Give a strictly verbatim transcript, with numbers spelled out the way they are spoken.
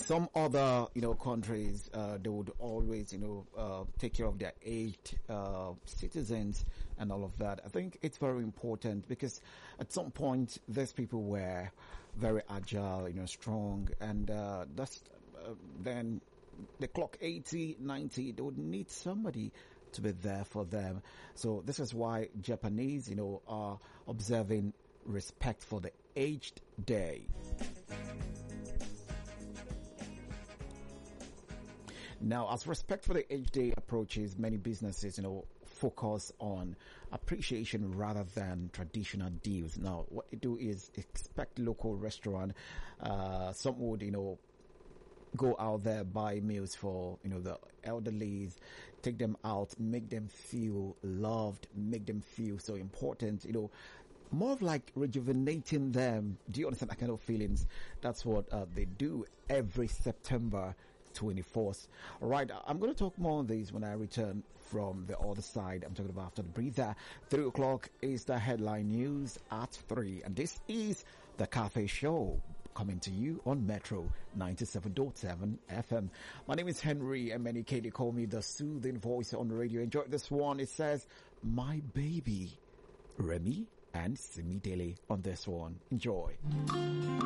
some other, you know, countries, uh, they would always, you know, uh, take care of their aged, uh, citizens and all of that. I think it's very important because at some point, these people were very agile, you know, strong, and, uh, that's, uh, then they clock eighty, ninety, they would need somebody to be there for them. So this is why Japanese, you know, are observing respect for the aged day. Now, as respect for the aged day approaches, many businesses, you know, focus on appreciation rather than traditional deals. Now, what they do is expect local restaurant. Uh, some would, you know, go out there, buy meals for, you know, the elderly, take them out, make them feel loved, make them feel so important, you know, more of like rejuvenating them. Do you understand that kind of feelings? That's what uh, they do every September twenty-fourth. All right, I'm going to talk more on this when I return from the other side. I'm talking about after the breather. Three o'clock is the headline news at three, and this is the Cafe Show, coming to you on Metro ninety-seven point seven F M. My name is Henry, and many K, they call me the soothing voice on the radio. Enjoy this one. It says, My Baby, Remy and Simi Dele on this one. Enjoy.